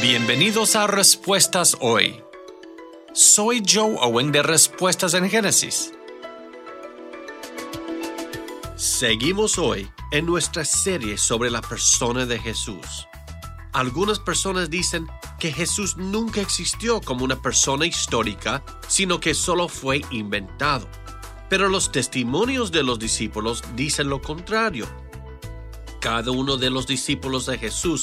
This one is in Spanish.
Bienvenidos a Respuestas Hoy. Soy Joe Owen de Respuestas en Génesis. Seguimos hoy en nuestra serie sobre la persona de Jesús. Algunas personas dicen que Jesús nunca existió como una persona histórica, sino que solo fue inventado. Pero los testimonios de los discípulos dicen lo contrario. Cada uno de los discípulos de Jesús